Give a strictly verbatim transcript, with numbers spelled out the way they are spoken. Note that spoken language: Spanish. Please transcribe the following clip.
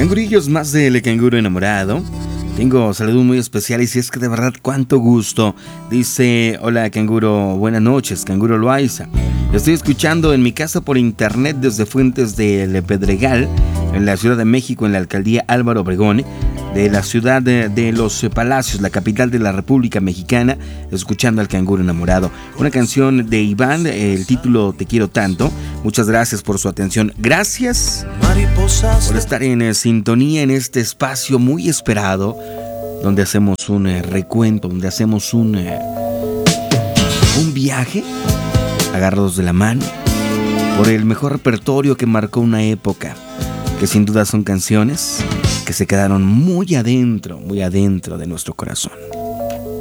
Cangurillos, más del canguro enamorado. Tengo saludos muy especiales y es que de verdad cuánto gusto. Dice, hola canguro, buenas noches, canguro Loaiza. Lo estoy escuchando en mi casa por internet desde Fuentes del Pedregal, en la Ciudad de México, en la alcaldía Álvaro Obregón, de la ciudad de, de Los Palacios, la capital de la República Mexicana, escuchando al canguro enamorado. Una canción de Iván, el título Te quiero tanto. Muchas gracias por su atención. Gracias por estar en sintonía en este espacio muy esperado, donde hacemos un eh, recuento, donde hacemos un, eh, un viaje agarrados de la mano por el mejor repertorio que marcó una época, que sin duda son canciones que se quedaron muy adentro, muy adentro de nuestro corazón.